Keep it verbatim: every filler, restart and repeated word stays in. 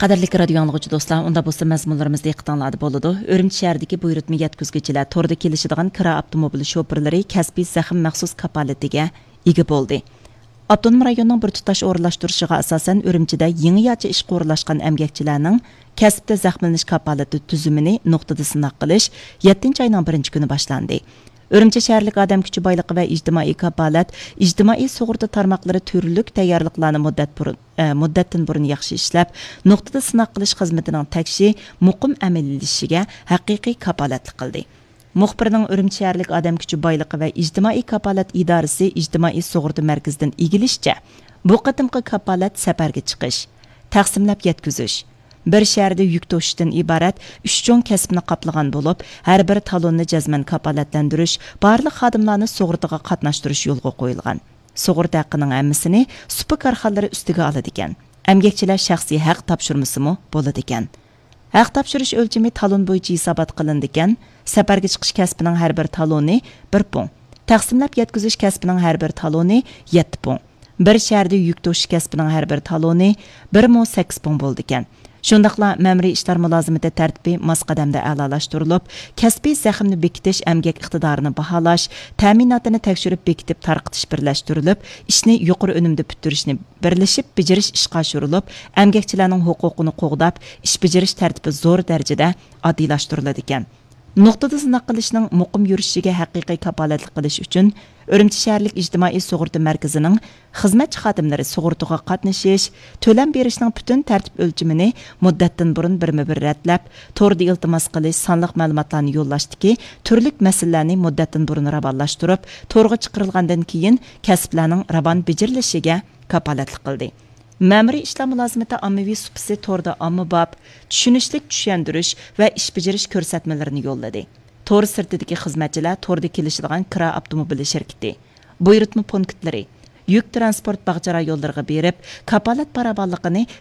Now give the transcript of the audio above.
Qadirlik radio anlıqçı dostlar, onda bolsa məzmunlarımızda iqtanladı boludu. Örümçi şəhərdəki buyurtma yetkizgüçilər torda kelişidigan kira avtomobil şoferləri kəsbi zəxim məxsus kapaletiga ega boldu. Avtonom rayonunun bir tutaş o'rinlashtirishiga asosan Urumchida yangi yacha ishga o'rinlashgan emgakchilarning kasbda zaxmlanish kapolati tuzumini nuqtada sinaq qilish yettinchi oyning birinchi kuni boshlandi. Urumchi shaharlik odam kuchi boyligi va ijtimoiy kapolat, ijtimoiy sug'urta tarmoqlari turlik tayyorliqlarni muddat burun, e, muddatdan burun yaxshi ishlab, nuqtada sinaq qilish xizmatining takshi muqim amallashishiga haqiqiy kapolatlik qildi. Muxbirning Urumchi shaharlik odam kuchi boyligi va ijtimoiy kapolat idorasi ijtimoiy sug'urta markazidan egilishicha, bu qatimqi kapolat safarga chiqish, taqsimlab yetkazish, bir shaharda yuk to'shishdan iborat uch cho'ng kasbni qoplagan bo'lib, har bir talonni jazman kapolatlantirish, barliq xodimlarni sug'urtaga qatnashtirish yo'lga qo'yilgan. Sug'urta haqqining hammasini supa korxonalari ustiga oladi ekan. Emgakchilar shaxsiy haq topshirmasimi bo'ladi ekan. Haq topshirish o'lchami talon bo'yicha hisobot qilindi ekan. Safarga chiqish kasbining har bir taloni bir pun. Taqsimlab yetkazish kasbining har bir taloni yetti pun. Bir shaharda yuk to'shish kasbining har bir taloni bir ming sakkiz pun bo'ldi ekan. Shundaqla ma'muriy ishlar mulozimati tartibi mos qadamda a'lolashtirilib, kasbiy zaximni bekitish, emgak iqtidorini baholash, ta'minotini tekshirib bekitib tarqitish birlashtirilib, ishni yuqori unumda bitirishni birlashib bajarish ishga oshirilib, emgakchilarning huquqini qo'g'dab, ish bajarish tartibi zo'r darajada oddiylashtiriladi ekan. Nuqtada sinaq qilishning muqim yurishiga haqiqiy kapolatlik qilish uchun Urumchi shaharlik ijtimoiy sug'urta markazining xizmatchi xodimlari sug'urtaga qatnashish, to'lam berishning butun tartib o'lchimini muddatdan burun birma-bir ratlab, to'g'ri iltimos qilish, sonliq ma'lumotlarni yo'llashdiki, turli masalalarni muddatdan burun ravonlashtirib, to'g'ri chiqarilgandan keyin kasblarning ravon bajarilishiga kapolatlik qildi. Ma'muriy ishlar mulozimati ommaviy supisi to'rda ommabop, tushunishlik tushuntirish va ish bajarish ko'rsatmalarini yo'lladi. To'r sirtidagi xizmatchilar to'rda kelishadigan kira avtomobili shirkati, buyurtma punktlari, yuk transport bog'cha yo'llariga berib, kapolat barabarligini